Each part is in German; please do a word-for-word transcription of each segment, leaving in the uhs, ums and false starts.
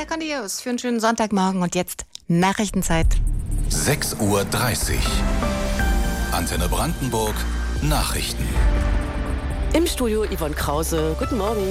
grandios für einen schönen Sonntagmorgen und jetzt Nachrichtenzeit. sechs Uhr dreißig. Antenne Brandenburg, Nachrichten. Im Studio Yvonne Krause. Guten Morgen.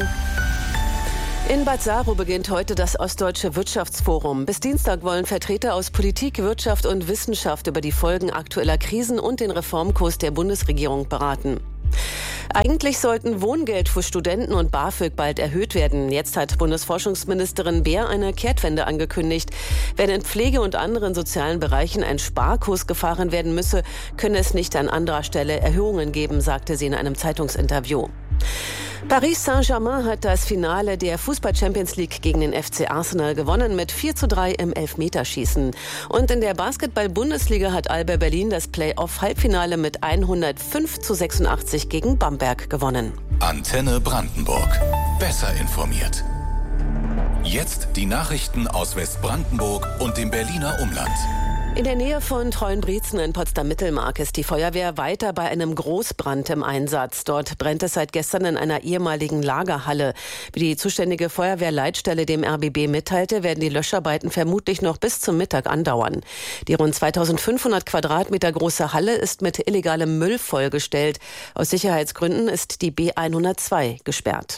In Bad Saro beginnt heute das Ostdeutsche Wirtschaftsforum. Bis Dienstag wollen Vertreter aus Politik, Wirtschaft und Wissenschaft über die Folgen aktueller Krisen und den Reformkurs der Bundesregierung beraten. Eigentlich sollten Wohngeld für Studenten und BAföG bald erhöht werden. Jetzt hat Bundesforschungsministerin Beer eine Kehrtwende angekündigt. Wenn in Pflege und anderen sozialen Bereichen ein Sparkurs gefahren werden müsse, könne es nicht an anderer Stelle Erhöhungen geben, sagte sie in einem Zeitungsinterview. Paris Saint-Germain hat das Finale der Fußball-Champions League gegen den F C Arsenal gewonnen mit vier zu drei im Elfmeterschießen. Und in der Basketball-Bundesliga hat Alba Berlin das Play-Off-Halbfinale mit hundertfünf zu sechsundachtzig gegen Bamberg gewonnen. Antenne Brandenburg. Besser informiert. Jetzt die Nachrichten aus Westbrandenburg und dem Berliner Umland. In der Nähe von Treuenbrietzen in Potsdam-Mittelmark ist die Feuerwehr weiter bei einem Großbrand im Einsatz. Dort brennt es seit gestern in einer ehemaligen Lagerhalle. Wie die zuständige Feuerwehrleitstelle dem R B B mitteilte, werden die Löscharbeiten vermutlich noch bis zum Mittag andauern. Die rund zweitausendfünfhundert Quadratmeter große Halle ist mit illegalem Müll vollgestellt. Aus Sicherheitsgründen ist die B hundertzwei gesperrt.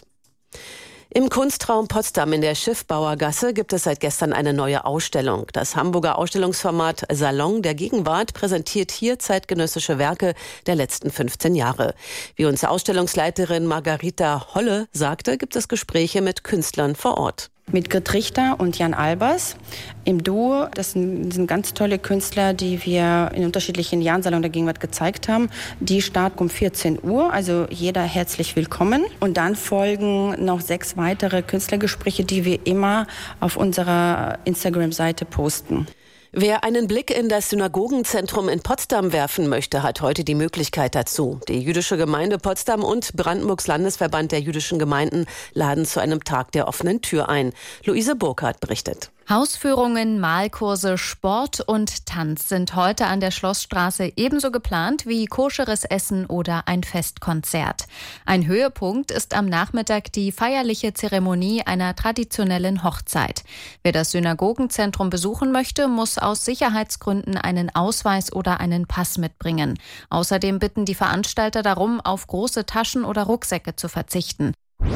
Im Kunstraum Potsdam in der Schiffbauergasse gibt es seit gestern eine neue Ausstellung. Das Hamburger Ausstellungsformat Salon der Gegenwart präsentiert hier zeitgenössische Werke der letzten fünfzehn Jahre. Wie uns Ausstellungsleiterin Margarita Holle sagte, gibt es Gespräche mit Künstlern vor Ort. Mit Grit Richter und Jan Albers im Duo. Das sind, sind ganz tolle Künstler, die wir in unterschiedlichen Jahren Salon der Gegenwart gezeigt haben. Die starten um vierzehn Uhr, also jeder herzlich willkommen. Und dann folgen noch sechs weitere Künstlergespräche, die wir immer auf unserer Instagram-Seite posten. Wer einen Blick in das Synagogenzentrum in Potsdam werfen möchte, hat heute die Möglichkeit dazu. Die Jüdische Gemeinde Potsdam und Brandenburgs Landesverband der jüdischen Gemeinden laden zu einem Tag der offenen Tür ein. Luise Burkhardt berichtet. Hausführungen, Malkurse, Sport und Tanz sind heute an der Schlossstraße ebenso geplant wie koscheres Essen oder ein Festkonzert. Ein Höhepunkt ist am Nachmittag die feierliche Zeremonie einer traditionellen Hochzeit. Wer das Synagogenzentrum besuchen möchte, muss aus Sicherheitsgründen einen Ausweis oder einen Pass mitbringen. Außerdem bitten die Veranstalter darum, auf große Taschen oder Rucksäcke zu verzichten.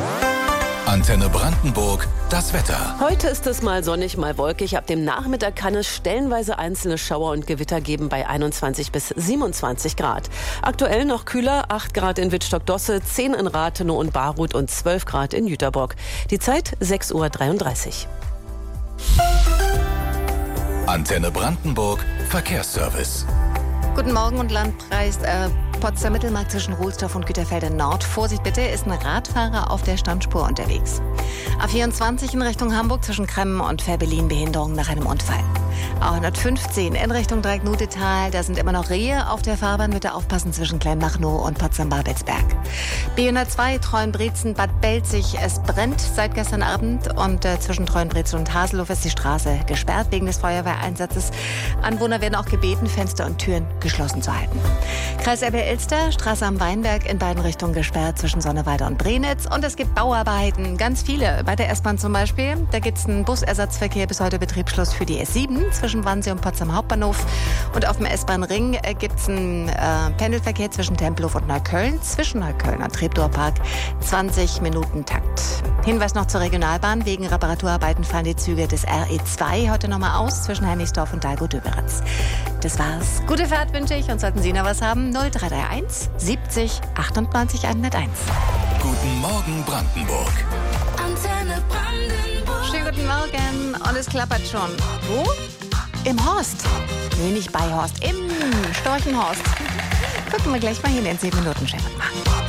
Antenne Brandenburg, das Wetter. Heute ist es mal sonnig, mal wolkig. Ab dem Nachmittag kann es stellenweise einzelne Schauer und Gewitter geben bei einundzwanzig bis siebenundzwanzig Grad. Aktuell noch kühler, acht Grad in Wittstock-Dosse, zehn in Rathenow und Baruth und zwölf Grad in Jüterbock. Die Zeit sechs Uhr dreiunddreißig. Antenne Brandenburg, Verkehrsservice. Guten Morgen und Landkreis äh, Potsdam Mittelmark zwischen Ruhlsdorf und Güterfelder Nord. Vorsicht bitte, ist ein Radfahrer auf der Standspur unterwegs. A vierundzwanzig in Richtung Hamburg zwischen Kremmen und Fehrbellin Behinderung nach einem Unfall. A hundertfünfzehn in Richtung Dreiecknudetal, da sind immer noch Rehe auf der Fahrbahn, bitte aufpassen zwischen Kleinmachnow und Potsdam-Babelsberg. B hundertzwei Treuenbrietzen Bad Belzig, es brennt seit gestern Abend und äh, zwischen Treuenbrietzen und Haselow ist die Straße gesperrt wegen des Feuerwehreinsatzes. Anwohner werden auch gebeten, Fenster und Türen geschlossen zu halten. Kreis Elbe-Elster, Straße am Weinberg in beiden Richtungen gesperrt zwischen Sonnewalde und Brenitz. Und es gibt Bauarbeiten, ganz viele. Bei der S-Bahn zum Beispiel, da gibt es einen Busersatzverkehr bis heute Betriebsschluss für die S sieben zwischen Wannsee und Potsdam Hauptbahnhof. Und auf dem S-Bahn-Ring äh, gibt es einen äh, Pendelverkehr zwischen Tempelhof und Neukölln, zwischen Neukölln und Treptower Park, zwanzig Minuten Takt. Hinweis noch zur Regionalbahn. Wegen Reparaturarbeiten fallen die Züge des R E zwei heute nochmal aus zwischen Hennigsdorf und Dahlgut-Döberitz. Das war's. Gute Fahrt wünsche ich und sollten Sie noch was haben, null drei drei eins siebzig achtundneunzig hunderteins. Guten Morgen Brandenburg. Antenne Brandenburg. Schönen guten Morgen und es klappert schon. Wo? Im Horst. Nee, nicht bei Horst, im Storchenhorst. Gucken wir gleich mal hin in zehn Minuten, Chef.